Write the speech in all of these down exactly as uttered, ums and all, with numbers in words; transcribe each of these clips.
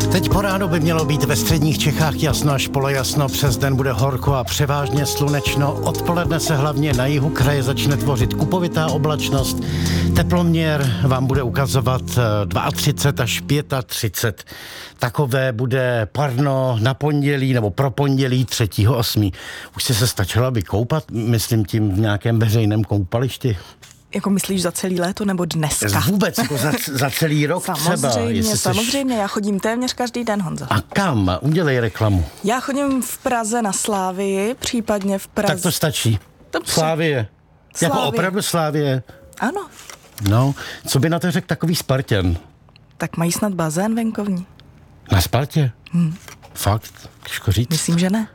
Teď po ránu by mělo být ve středních Čechách jasno až polojasno, přes den bude horko a převážně slunečno. Odpoledne se hlavně na jihu kraje začne tvořit kupovitá oblačnost. Teploměr vám bude ukazovat třicet dva až třicet pět. Takové bude parno na pondělí nebo pro pondělí třetího osmého Už jsi se stačila vykoupat, myslím tím v nějakém veřejném koupališti? Jako myslíš za celý léto nebo dneska? Vůbec, jako za, za celý rok samozřejmě, třeba. Samozřejmě, samozřejmě, já chodím téměř každý den, Honzo. A kam? Udělej reklamu. Já chodím v Praze na Slávii, případně v Praze. Tak to stačí. Dobře. Slávie. Jako Slávie. opravdu Slávie. Ano. No, co by na to řekl takový Spartan? Tak mají snad bazén venkovní? Na Spartě? Hmm. Fakt? Těžko říct. Myslím, že ne.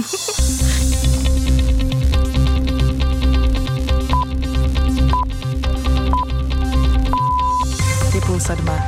Je půl sedmé.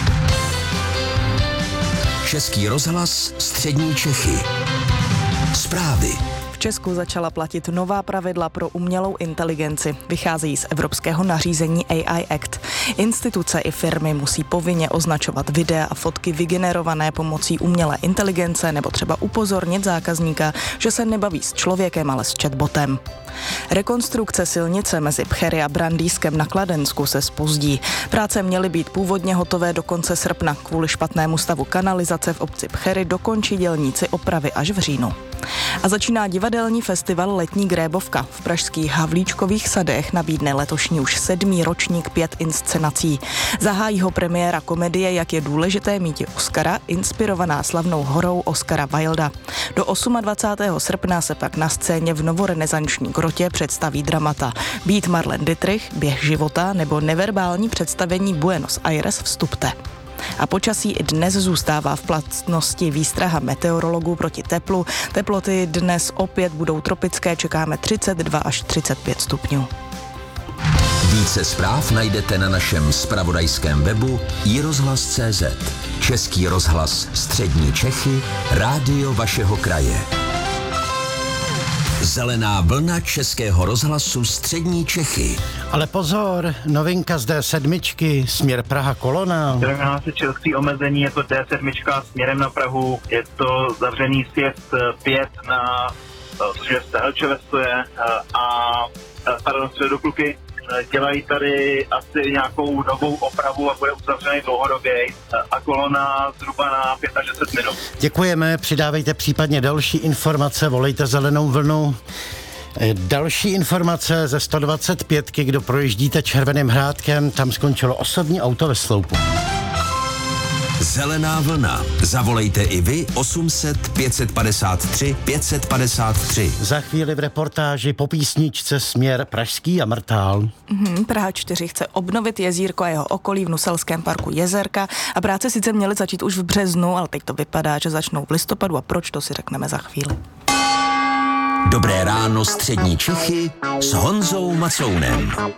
Český rozhlas Střední Čechy. Zprávy. V Česku začala platit nová pravidla pro umělou inteligenci. Vycházejí z evropského nařízení A I Act. Instituce i firmy musí povinně označovat videa a fotky vygenerované pomocí umělé inteligence nebo třeba upozornit zákazníka, že se nebaví s člověkem, ale s chatbotem. Rekonstrukce silnice mezi Pchery a Brandýskem na Kladensku se zpozdí. Práce měly být původně hotové do konce srpna. Kvůli špatnému stavu kanalizace v obci Pchery dokončí dělníci opravy až v říjnu. A začíná divadelní festival Letní grébovka. V pražských Havlíčkových sadech nabídne letošní už sedmý ročník pět inscenací. Zahájí ho premiéra komedie Jak je důležité míti Oscara, inspirovaná slavnou horou Oscara Wilda. Do dvacátého osmého srpna se pak na scéně v novorenesanční grotě představí dramata Být Marlene Dietrich, Běh života nebo neverbální představení Buenos Aires vstupte. A počasí i dnes zůstává v platnosti výstraha meteorologů proti teplu. Teploty dnes opět budou tropické, čekáme třicet dva až třicet pět stupňů. Více zpráv najdete na našem zpravodajském webu i rozhlas tečka cé zet. Český rozhlas Střední Čechy, rádio vašeho kraje. Zelená vlna Českého rozhlasu Střední Čechy. Ale pozor, novinka z D sedm, směr Praha Kolona. Znamená se čelství omezení, je to D sedm směrem na Prahu, je to zavřený sjezd pět na, což je v Helčové a pardon, Středokluky. Dělají tady asi nějakou novou opravu a bude uzavřený dlouhodobě a kolona zhruba na deset minut. Děkujeme, přidávejte případně další informace, volejte Zelenou vlnu. Další informace ze sto dvacet pět, kdo projíždíte Červeným Hrádkem, tam skončilo osobní auto ve sloupu. Zelená vlna. Zavolejte i vy osm set pět set padesát tři pět set padesát tři. Za chvíli v reportáži po písničce směr Pražský a Mrtál. Mm, Praha čtyři chce obnovit jezírko a jeho okolí v Nuselském parku Jezerka a práce sice měly začít už v březnu, ale teď to vypadá, že začnou v listopadu a proč, to si řekneme za chvíli. Dobré ráno Střední Čechy s Honzou Macounem.